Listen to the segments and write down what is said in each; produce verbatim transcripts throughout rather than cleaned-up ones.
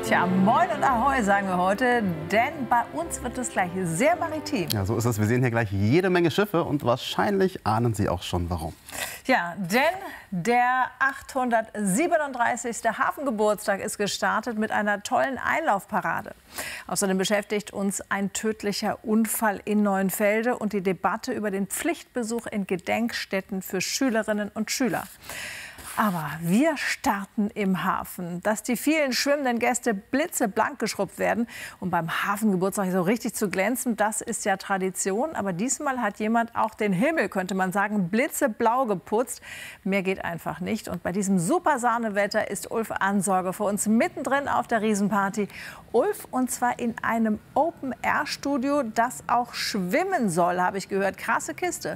Tja, moin und ahoi sagen wir heute, denn bei uns wird es gleich sehr maritim. Ja, so ist es. Wir sehen hier gleich jede Menge Schiffe und wahrscheinlich ahnen Sie auch schon, warum. Ja, denn der achthundertsiebenunddreißigste Hafengeburtstag ist gestartet mit einer tollen Einlaufparade. Außerdem beschäftigt uns ein tödlicher Unfall in Neuenfelde und die Debatte über den Pflichtbesuch in Gedenkstätten für Schülerinnen und Schüler. Aber wir starten im Hafen. Dass die vielen schwimmenden Gäste blitzeblank geschrubbt werden, um beim Hafengeburtstag so richtig zu glänzen, das ist ja Tradition. Aber diesmal hat jemand auch den Himmel, könnte man sagen, blitzeblau geputzt. Mehr geht einfach nicht. Und bei diesem super Sahnewetter ist Ulf Ansorge für uns mittendrin auf der Riesenparty. Ulf, und zwar in einem Open-Air-Studio, das auch schwimmen soll, habe ich gehört. Krasse Kiste.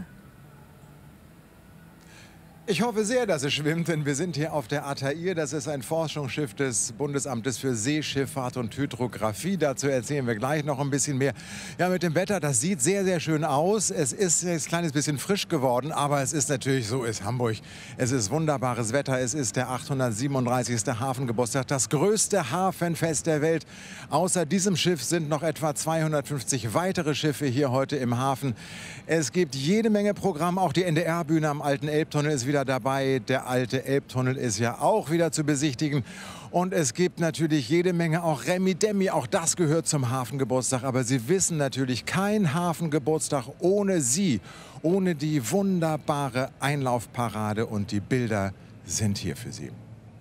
Ich hoffe sehr, dass es schwimmt, denn wir sind hier auf der Altair. Das ist ein Forschungsschiff des Bundesamtes für Seeschifffahrt und Hydrographie. Dazu erzählen wir gleich noch ein bisschen mehr. Ja, mit dem Wetter, das sieht sehr, sehr schön aus. Es ist ein kleines bisschen frisch geworden, aber es ist natürlich, so ist Hamburg. Es ist wunderbares Wetter. Es ist der achthundertsiebenunddreißigste Hafengeburtstag, das größte Hafenfest der Welt. Außer diesem Schiff sind noch etwa zweihundertfünfzig weitere Schiffe hier heute im Hafen. Es gibt jede Menge Programm. Auch die N D R-Bühne am alten Elbtunnel ist wieder dabei. Der alte Elbtunnel ist ja auch wieder zu besichtigen. Und es gibt natürlich jede Menge auch Remi-Demi. Auch das gehört zum Hafengeburtstag. Aber Sie wissen natürlich, kein Hafengeburtstag ohne Sie. Ohne die wunderbare Einlaufparade. Und die Bilder sind hier für Sie.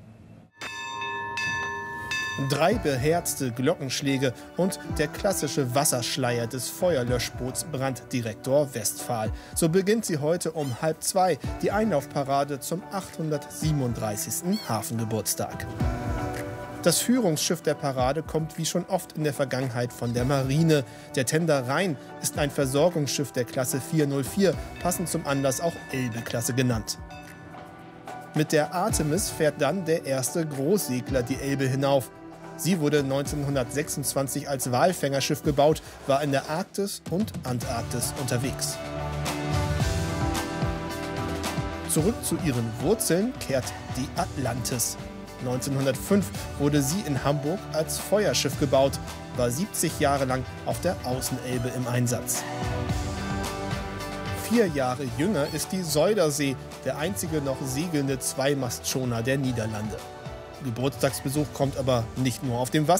Drei beherzte Glockenschläge und der klassische Wasserschleier des Feuerlöschboots Branddirektor Westphal. So beginnt sie heute um halb zwei, die Einlaufparade zum achthundertsiebenunddreißigsten Hafengeburtstag. Das Führungsschiff der Parade kommt wie schon oft in der Vergangenheit von der Marine. Der Tender Rhein ist ein Versorgungsschiff der Klasse vierhundertvier, passend zum Anlass auch Elbe-Klasse genannt. Mit der Artemis fährt dann der erste Großsegler die Elbe hinauf. Sie wurde neunzehnhundertsechsundzwanzig als Walfängerschiff gebaut, war in der Arktis und Antarktis unterwegs. Zurück zu ihren Wurzeln kehrt die Atlantis. neunzehnhundertfünf wurde sie in Hamburg als Feuerschiff gebaut, war siebzig Jahre lang auf der Außenelbe im Einsatz. Vier Jahre jünger ist die Zuiderzee, der einzige noch segelnde Zweimastschoner der Niederlande. Geburtstagsbesuch kommt aber nicht nur auf dem Wasser.